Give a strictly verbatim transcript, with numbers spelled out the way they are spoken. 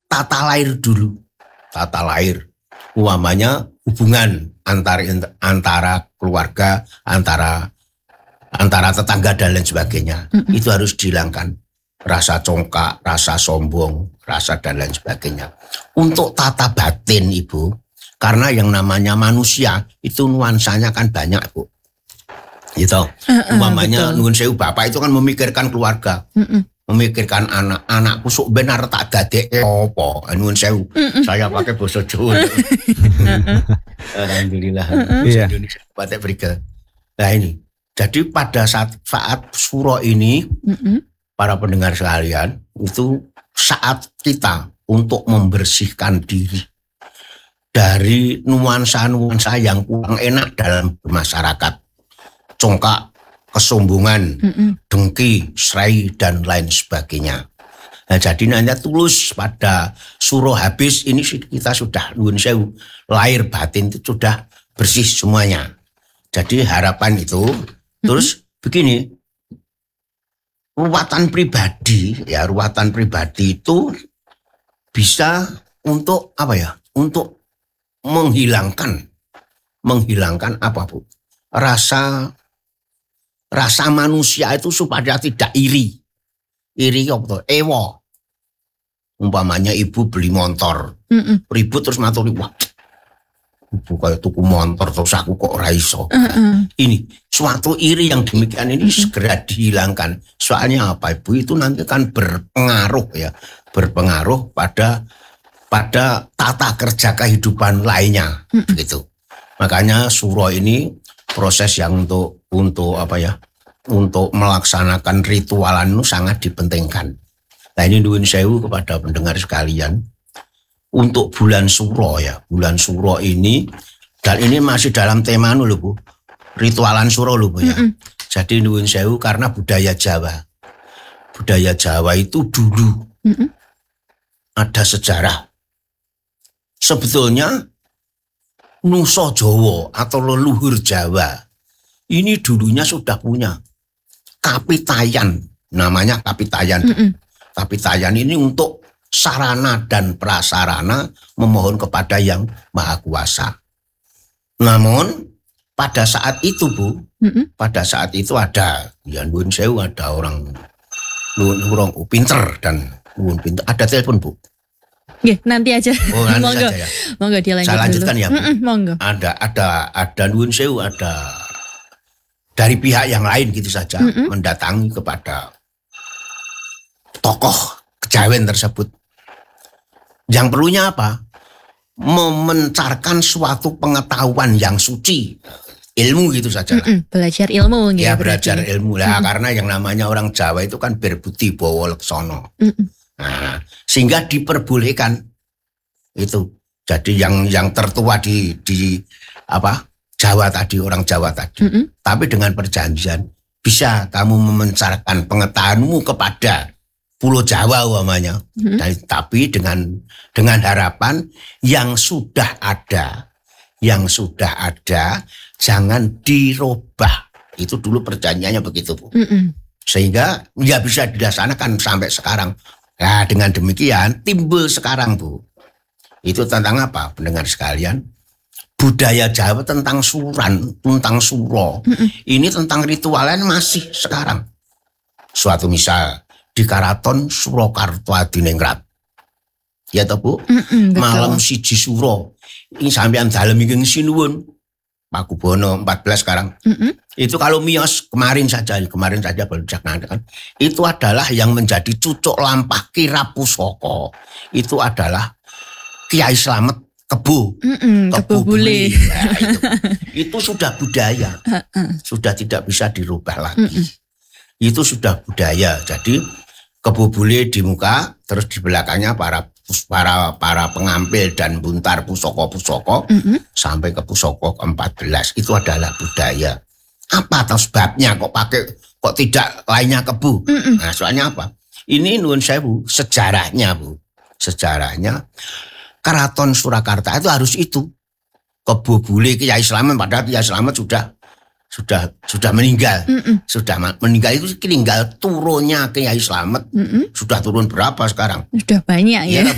tata lahir dulu. Tata lahir. Umpamanya hubungan antara antara keluarga, antara antara tetangga dan lain sebagainya. Mm-mm. Itu harus dihilangkan. Rasa congkak, rasa sombong, rasa dan lain sebagainya. Untuk tata batin, Ibu, karena yang namanya manusia itu nuansanya kan banyak, Bu. Gitu. Uh-uh, umpamanya nuwun sewu bapak itu kan memikirkan keluarga. Uh-uh. Memikirkan anak, anakku sok benar tak gadeke apa. Nuwun sewu. Uh-uh. Saya pakai basa Jawa. Uh-uh. Alhamdulillah. Uh-uh. Indonesia Batik Briga. Nah ini. Jadi pada saat saat suro ini uh-uh. para pendengar sekalian, itu saat kita untuk membersihkan diri dari nuansa-nuansa yang kurang enak dalam masyarakat. Congkak, kesombongan, mm-mm. dengki, serai, dan lain sebagainya. Nah, jadi nanya tulus pada suro habis, ini kita sudah, nuwun sewu, lahir batin itu sudah bersih semuanya. Jadi harapan itu, mm-hmm. terus begini, ruwatan pribadi, ya ruwatan pribadi itu bisa untuk apa ya? Untuk menghilangkan, menghilangkan apa Bu? Rasa, rasa manusia itu supaya tidak iri, iri apa? Ewo. Umpamanya ibu beli motor, Mm-mm. ribut terus maturi, wah, ibu kayak tuku motor terus aku kok raiso. Uh-uh. Ini suatu iri yang demikian ini uh-uh. segera dihilangkan. Soalnya apa Ibu? Itu nanti kan berpengaruh ya, berpengaruh pada pada tata kerja kehidupan lainnya, uh-uh. gitu. Makanya suro ini proses yang untuk untuk apa ya? Untuk melaksanakan ritualan itu sangat dipentingkan. Nah ini nuwun sewu kepada pendengar sekalian. Untuk bulan suro ya, bulan suro ini, dan ini masih dalam tema lho Bu, ritualan suro lho Bu ya. Mm-mm. Jadi nuwun sewu karena budaya Jawa, budaya Jawa itu dulu Mm-mm. ada sejarah. Sebetulnya Nusa Jawa atau leluhur Jawa ini dulunya sudah punya kapitayan, namanya kapitayan. Mm-mm. Kapitayan ini untuk sarana dan prasarana memohon kepada yang maha kuasa. Namun pada saat itu Bu, mm-hmm. pada saat itu ada ya nuwun sewu, ada orang nuwun orang pinter dan nuwun pinter. Ada telepon Bu? Nggih, nanti aja. Oh, nanti monggo. Saja, ya. Monggo dilanjut. Saya lanjutkan dulu. Ya Bu. Mm-mm, monggo. Ada ada ada nuwun sewu, ada dari pihak yang lain gitu saja mm-hmm. mendatangi kepada tokoh kejawen tersebut. Yang perlunya apa? Memencarkan suatu pengetahuan yang suci, ilmu gitu saja. Mm-mm, belajar ilmu. Ya berarti. belajar ilmu lah, mm-mm. karena yang namanya orang Jawa itu kan berbudi bawa leksono. Nah, sehingga diperbolehkan itu. Jadi yang yang tertua di di apa Jawa tadi, orang Jawa tadi. Mm-mm. Tapi dengan perjanjian bisa kamu memencarkan pengetahuanmu kepada Pulau Jawa umpamanya, hmm. Dan, tapi dengan dengan harapan yang sudah ada, yang sudah ada jangan dirubah. Itu dulu perjanjiannya begitu Bu. Hmm. Sehingga ya bisa dilaksanakan sampai sekarang. Nah dengan demikian timbul sekarang Bu. Itu tentang apa pendengar sekalian? Budaya Jawa tentang suran, tentang suro. Hmm. Ini tentang ritualan masih sekarang. Suatu misal di Karaton Surakarta Adiningrat. Ya toh Bu? Mm-mm, malam siji suro. Ini sampean dalem iki sinuwun. Pakubono empat belas sekarang. Mm-mm. Itu kalau miyos kemarin saja, kemarin saja baru kan. Itu adalah yang menjadi cucuk lampah Kira Pusaka. Itu adalah Kiai Slamet Kebo. Mm-mm, Kebo Bule. Ya, itu. Itu sudah budaya. Sudah tidak bisa dirubah lagi. Mm-mm. Itu sudah budaya. Jadi Kebo Bule di muka, terus di belakangnya para para para pengampil dan buntar pusaka-pusaka mm-hmm. sampai ke pusaka ke empat belas. Itu adalah budaya. Apa atau sebabnya kok pakai kok tidak lainnya Kebo? Mm-hmm. Nah, soalnya apa? Ini nuwun sewu sejarahnya Bu. Sejarahnya Karaton Surakarta itu harus itu. Kebo Bule Kiai Slamet, padahal Kiai Slamet sudah sudah sudah meninggal. Mm-mm. Sudah meninggal itu tinggal turunnya Kiai Slamet. Mm-mm. Sudah turun berapa sekarang? Sudah banyak ya. Ya